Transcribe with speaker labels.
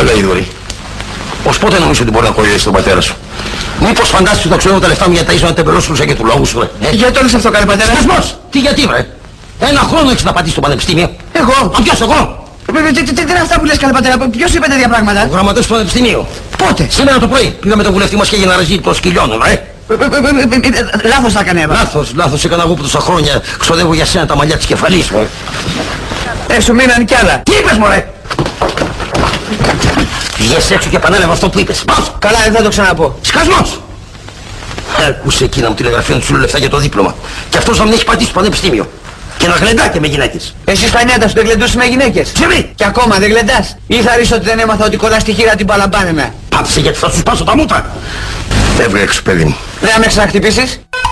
Speaker 1: Έλα, Ιδωρή. Ως πότε νομίζω ότι μπορεί να κοροϊδεύσει τον πατέρα σου? Μήπως φαντάζεσαι ότι θα ξοδεύω τα λεφτά μου για τα ίσονα τεμπελόσουλουσα και του λόγου σου, ρε?
Speaker 2: Γιατί όλες αυτό κάνει, πατέρα?
Speaker 1: Σκασμός! Τι γιατί, ρε? Ένα χρόνο έχεις να πατήσεις στο πανεπιστήμιο.
Speaker 2: Εγώ?
Speaker 1: Ποιος εγώ?
Speaker 2: Τι είναι αυτά που λες, καλέ πατέρα? Ποιος είπε τέτοια πράγματα?
Speaker 1: Ο γραμματέας του πανεπιστημίου.
Speaker 2: Πότε?
Speaker 1: Σήμερα το πρωί πήγα με τον βουλευτή μας και έγινε αραζί το σκυλιώνο,
Speaker 2: Λάθος θα έκανε, Εύα.
Speaker 1: Λάθος έκανα εγώ που τόσα χρόνια ξοδεύω για σένα τα μαλλιά της κεφαλής μου.
Speaker 2: Σου μείναν κι άλλα.
Speaker 1: Τι είπες, μωρέ? Βγες έξω και επανέλαβα αυτό που είπες. Πώς?
Speaker 2: Καλά, δεν θα το ξαναπώ.
Speaker 1: Σκασμός! Άκουσε εκείνα μου τηλεγραφία να του λεφτά για το δίπλωμα. Και αυτός να μην έχει πατήσει στο πανεπιστήμιο. Και να γλεντάκια με γυναίκες.
Speaker 2: Εσύ στα νιάτα σου δεν γλεντούσες με γυναίκες?
Speaker 1: Ψημί!
Speaker 2: Και ακόμα δεν γλεντάς? Ή θα ρίξω ότι δεν έμαθα ότι κολλάς τη χείρα την παλαμπάνε με?
Speaker 1: Πάψε γιατί θα σου σπάσω τα μούτρα. Φεύγω έξω, παιδί μου.
Speaker 2: Δεν με ξαναχτυπήσεις?